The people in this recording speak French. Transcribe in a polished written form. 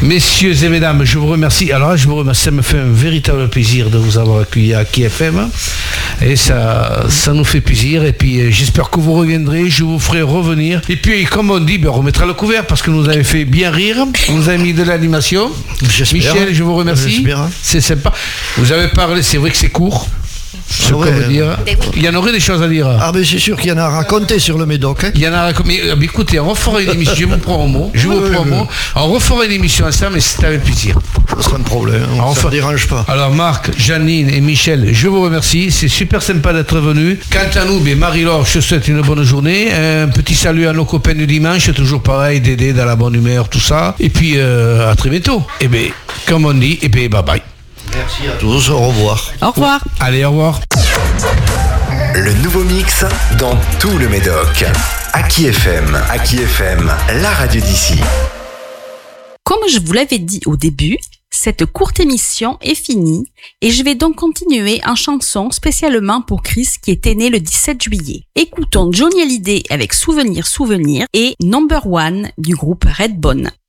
Messieurs et mesdames, je vous remercie. Alors là, je vous remercie. Ça me fait un véritable plaisir de vous avoir accueilli à KFM. Et ça nous fait plaisir. Et puis, j'espère que vous reviendrez. Je vous ferai revenir. Et puis, comme on dit, on remettra le couvert parce que nous avez fait bien rire. Vous nous avez mis de l'animation. J'espère. Michel, je vous remercie. J'espère. C'est sympa. Vous avez parlé, c'est vrai que c'est court. Ce qu'on veut dire. Il y en aurait des choses à dire. Ah ben c'est sûr qu'il y en a à raconter sur le Médoc. Hein. Il y en a à raconter. Mais écoutez, on refera une émission. Je vous prends un mot. On refera une émission ensemble et c'est avec plaisir. Ce sera un problème. Ça ne dérange pas. Alors Marc, Janine et Michel, je vous remercie. C'est super sympa d'être venus. Quant à nous, Marie-Laure, je te souhaite une bonne journée. Un petit salut à nos copains du dimanche. Toujours pareil, Dédé dans la bonne humeur, tout ça. Et puis à très bientôt. Et bien, comme on dit, et bien bye bye. Merci à tous, au revoir. Au revoir. Allez, au revoir. Le nouveau mix dans tout le Médoc. Aki FM, la radio d'ici. Comme je vous l'avais dit au début, cette courte émission est finie et je vais donc continuer en chanson spécialement pour Chris qui était né le 17 juillet. Écoutons Johnny Hallyday avec Souvenir et Number One du groupe Redbone.